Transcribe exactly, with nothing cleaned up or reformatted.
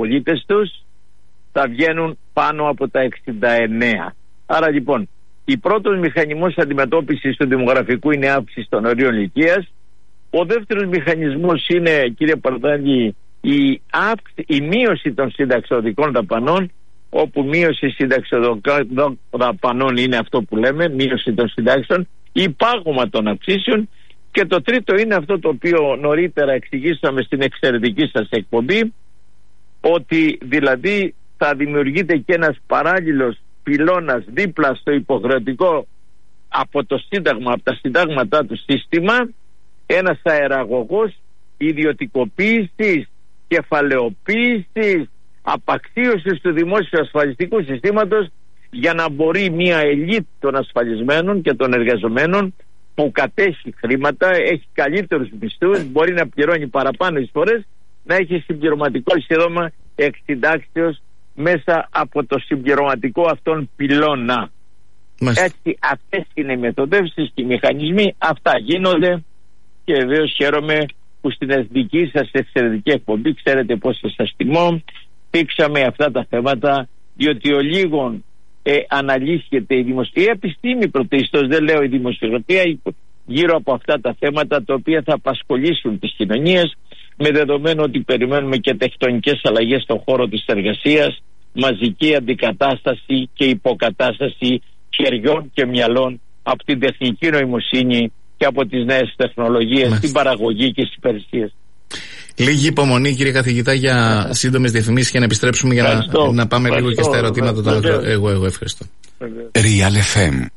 πολίτες τους θα βγαίνουν πάνω από τα εξήντα εννέα. Άρα λοιπόν, η πρώτος μηχανισμός αντιμετώπισης του δημογραφικού είναι η αύξηση των ορίων ηλικίας. Ο δεύτερος μηχανισμός είναι, κύριε Παρτάκη, η, αύξη, η μείωση των συνταξιοδοτικών δαπανών, όπου μείωση συνταξιοδοτικών δαπανών είναι αυτό που λέμε, μείωση των συντάξεων ή πάγωμα των αυξήσεων. Και το τρίτο είναι αυτό το οποίο νωρίτερα εξηγήσαμε στην εξαιρετική σας εκπομπή, ότι δηλαδή θα δημιουργείται και ένας παράλληλος πυλώνας δίπλα στο υποχρεωτικό από το Σύνταγμα, από τα συντάγματά του σύστημα, ένας αεραγωγός ιδιωτικοποίησης, κεφαλαιοποίησης, απαξίωσης του δημόσιου ασφαλιστικού συστήματος, για να μπορεί μια ελίτ των ασφαλισμένων και των εργαζομένων που κατέχει χρήματα, έχει καλύτερους μισθούς, μπορεί να πληρώνει παραπάνω εισφορές, να έχει συμπληρωματικό εισόδημα εξυντάξεως μέσα από το συμπληρωματικό αυτόν πυλώνα. Μάλιστα. Έτσι, αυτές είναι οι μεθοδεύσεις και οι μηχανισμοί, αυτά γίνονται, και βεβαίως χαίρομαι που στην εθνική σας εξαιρετική εκπομπή, ξέρετε πόσο σας τιμώ, πήξαμε αυτά τα θέματα, διότι ο λίγων ε, αναλύσεται η δημοσιογραφία, η επιστήμη πρωτίστως, δεν λέω η δημοσιογραφία, γύρω από αυτά τα θέματα τα οποία θα απασχολήσουν τις κοινωνίες, με δεδομένο ότι περιμένουμε και τεκτονικές αλλαγές στον χώρο της εργασίας, μαζική αντικατάσταση και υποκατάσταση χεριών και μυαλών από την τεχνική νοημοσύνη και από τις νέες τεχνολογίες, στην παραγωγή και στις υπηρεσίες. Λίγη υπομονή, κύριε καθηγητά, για σύντομες διαφημίσεις και να επιστρέψουμε για να, να πάμε ευχαριστώ, λίγο και στα ερωτήματα των εγώ, εγώ ευχαριστώ. Real εφ εμ